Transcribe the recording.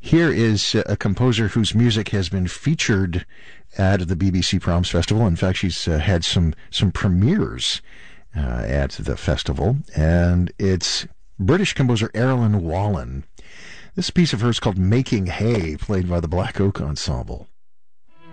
Here is a composer whose music has been featured at the BBC Proms Festival. In fact, she's had some premieres at the festival, and it's British composer Erilyn Wallen. This piece of hers called Making Hay, played by the Black Oak Ensemble.